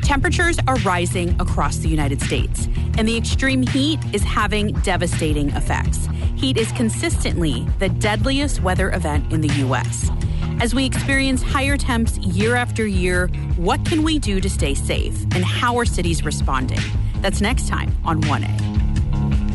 Temperatures are rising across the United States, and the extreme heat is having devastating effects. Heat is consistently the deadliest weather event in the U.S. As we experience higher temps year after year, what can we do to stay safe, and how are cities responding? That's next time on 1A.